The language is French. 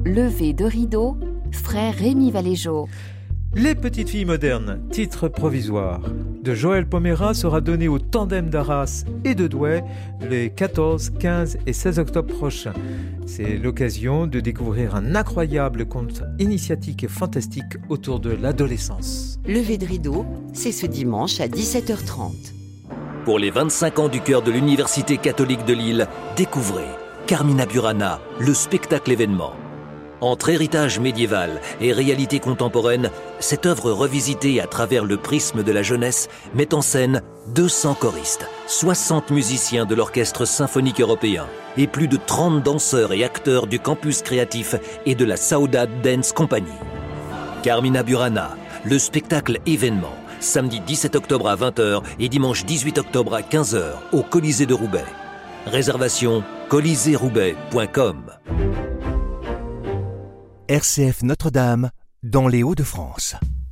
Lever de rideau, frère Rémi Valéjo. Les petites filles modernes, titre provisoire, de Joël Pomera sera donné au tandem d'Arras et de Douai les 14, 15 et 16 octobre prochains. C'est l'occasion de découvrir un incroyable conte initiatique et fantastique autour de l'adolescence. Lever de rideau, c'est ce dimanche à 17h30. Pour les 25 ans du cœur de l'Université catholique de Lille, découvrez Carmina Burana, le spectacle événement. Entre héritage médiéval et réalité contemporaine, cette œuvre revisitée à travers le prisme de la jeunesse met en scène 200 choristes, 60 musiciens de l'Orchestre symphonique européen et plus de 30 danseurs et acteurs du campus créatif et de la Saudade Dance Company. Carmina Burana, le spectacle événement, samedi 17 octobre à 20h et dimanche 18 octobre à 15h au Colisée de Roubaix. Réservation coliseeroubaix.com. RCF Notre-Dame, dans les Hauts-de-France.